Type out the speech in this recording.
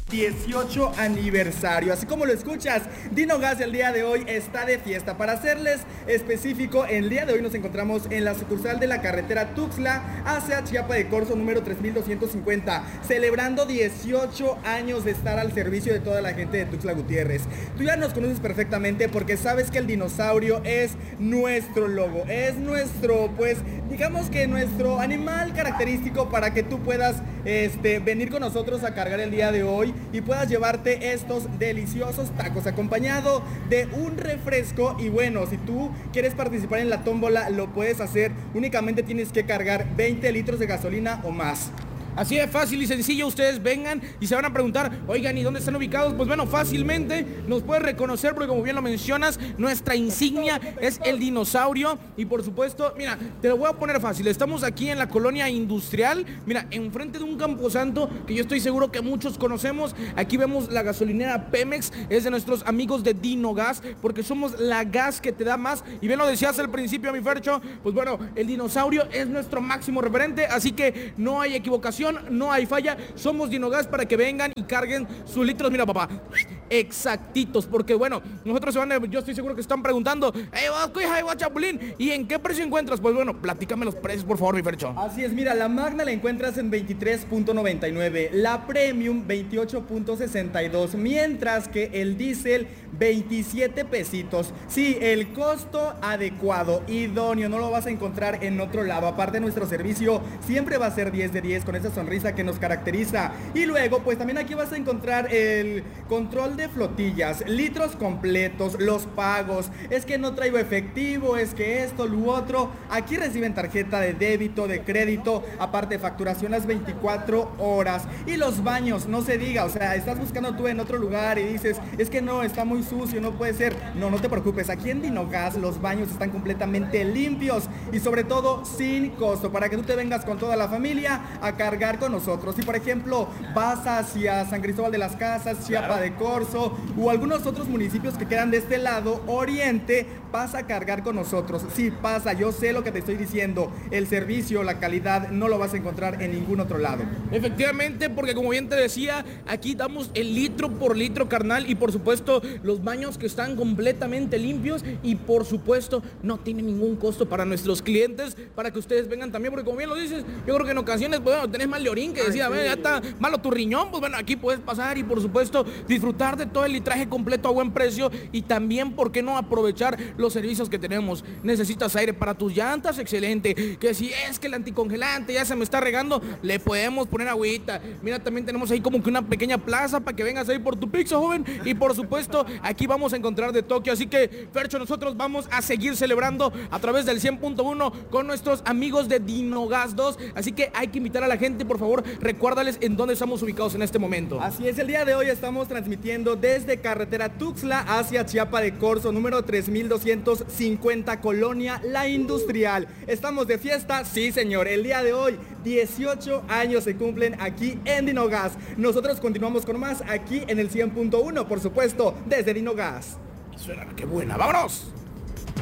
18 aniversario. Así como lo escuchas, Dinogas el día de hoy está de fiesta. Para serles específico, el día de hoy nos encontramos en la sucursal de la carretera Tuxtla hacia Chiapa de Corzo número 3250, celebrando 18 años de estar al servicio de toda la gente de Tuxtla Gutiérrez. Tú ya nos conoces perfectamente porque sabes que el dinosaurio es nuestro logo, es nuestro, pues, digamos que nuestro animal característico para que tú puedas venir con nosotros a cargar el día de hoy y puedas llevarte estos deliciosos tacos acompañado de un refresco. Y bueno, si tú quieres participar en la tómbola, lo puedes hacer. Únicamente tienes que cargar 20 litros de gasolina o más. Así de fácil y sencillo, ustedes vengan y se van a preguntar, oigan, ¿y dónde están ubicados? Pues bueno, fácilmente nos puedes reconocer porque como bien lo mencionas, nuestra insignia es el dinosaurio. Y por supuesto, mira, te lo voy a poner fácil, estamos aquí en la colonia industrial, mira, enfrente de un camposanto que yo estoy seguro que muchos conocemos. Aquí vemos la gasolinera Pemex, es de nuestros amigos de Dinogas, porque somos la gas que te da más. Y bien lo decías al principio, mi Fercho, pues bueno, el dinosaurio es nuestro máximo referente, así que no hay equivocación, no hay falla, somos Dinogas para que vengan y carguen sus litros, mira papá, exactitos, porque bueno, nosotros yo estoy seguro que están preguntando, vos, Chapulín, ¿y en qué precio encuentras? Pues bueno, platícame los precios, por favor, mi Fercho. Así es, mira, la Magna la encuentras en 23.99, la Premium 28.62, mientras que el diésel 27 pesitos. Sí, el costo adecuado, idóneo, no lo vas a encontrar en otro lado. Aparte, nuestro servicio siempre va a ser 10 de 10 con esa sonrisa que nos caracteriza. Y luego, pues también aquí vas a encontrar el control de flotillas, litros completos, los pagos. Es que no traigo efectivo, es que esto, lo otro. Aquí reciben tarjeta de débito, de crédito, aparte facturación las 24 horas. Y los baños, no se diga, o sea, estás buscando tú en otro lugar y dices, es que no, está muy sucio, no puede ser. No, no te preocupes, aquí en Dinogas los baños están completamente limpios y sobre todo sin costo, para que tú te vengas con toda la familia a cargar con nosotros. Si por ejemplo vas hacia San Cristóbal de las Casas, Chiapa de Corzo o algunos otros municipios que quedan de este lado oriente, vas a cargar con nosotros. Sí, pasa, yo sé lo que te estoy diciendo, el servicio, la calidad no lo vas a encontrar en ningún otro lado. Efectivamente, porque como bien te decía, aquí damos el litro por litro, carnal, y por supuesto los baños que están completamente limpios y por supuesto no tiene ningún costo para nuestros clientes, para que ustedes vengan también, porque como bien lo dices, yo creo que en ocasiones, pues, bueno, tenés mal de orín, que decía, ya está malo tu riñón, pues bueno, aquí puedes pasar y por supuesto disfrutar de todo el litraje completo a buen precio. Y también, ¿por qué no aprovechar los servicios que tenemos? Necesitas aire para tus llantas, excelente. Que si es que el anticongelante ya se me está regando, le podemos poner agüita. Mira, también tenemos ahí como que una pequeña plaza para que vengas ahí por tu pizza, joven. Y por supuesto, aquí vamos a encontrar de Tokio. Así que, Fercho, nosotros vamos a seguir celebrando a través del 100.1 con nuestros amigos de Dinogas 2. Así que hay que invitar a la gente, por favor, recuérdales en dónde estamos ubicados en este momento. Así es, el día de hoy estamos transmitiendo desde carretera Tuxtla hacia Chiapa de Corzo, número 3250, Colonia La Industrial. ¿Estamos de fiesta? Sí, señor. El día de hoy, 18 años se cumplen aquí en Dinogas. Nosotros continuamos con más aquí en el 100.1, por supuesto, desde Dinogas. Suena, qué buena. ¡Vámonos!